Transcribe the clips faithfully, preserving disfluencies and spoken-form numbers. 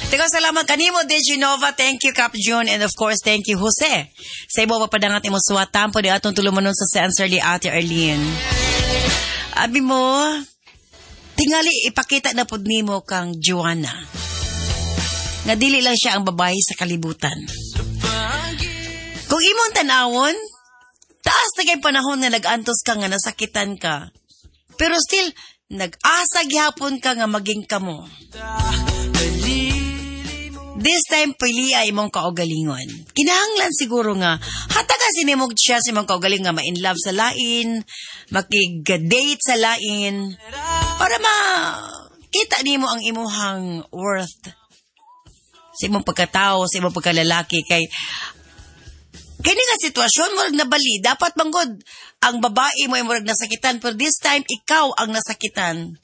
Teka, salamat kanimo, De Genova. Thank you, Cap June. And of course, thank you, Jose. Sa ibo papadangat imo suwatan po di atong tulumanon sa Sensor li Ate Arlene. Abi mo, tingali ipakita na pod nimo kang Joanna. Nga dili lang siya ang babae sa kalibutan. Kung imong tanawon, taas na kay panahon na nag-antos ka nga nasakitan ka. Pero still, nag-asa gyapon ka nga maging kamo. This time, pili ay imong kaugalingon. Kinahanglan siguro nga, hataga sinimog siya si imong kaugaling nga ma-in love sa lain, makig-date sa lain, para ma kita nimo ang imuhang worth sa imong pagkatao, sa imong pagkalalaki. Kay, kini nga sitwasyon, murag nabali, dapat manggod ang babae mo ay murag nasakitan, pero this time, ikaw ang nasakitan.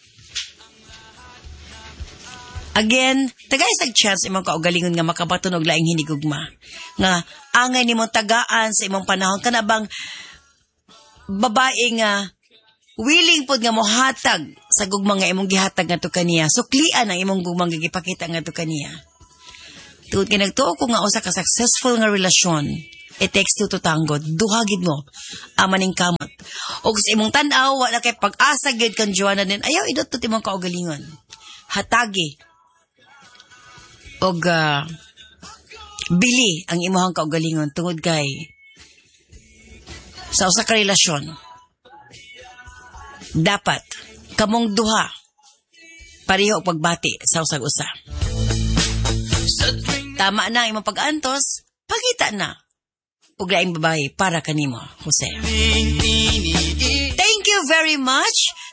Again, tagay sag chance imong kaugalingon nga makabaton og laing hinigugma. Nga angay nimong tagaan sa imong panahon kana bang babae nga willing pod nga mohatag sa gugma nga imong gihatag ngadto kaniya. Suklian ang imong gugmang gigipakita ngadto kaniya. Tungod kay nagtuo ko nga usa ka successful nga relasyon, it takes two to tango. Duhagid mo ang maning kamot. Og sa imong tan-aw wala kay pag-asa gid kan Joanna din. Ayaw idot to imong kaugalingon. Hatagi og uh, bili ang imuhang kaugalingon tungod kay sa usa ka relasyon dapat kamong duha pareho pagbati sa usag usa. Tama na imong pag-antos, pagita na og laing babae para kanimo, Jose. Thank you very much.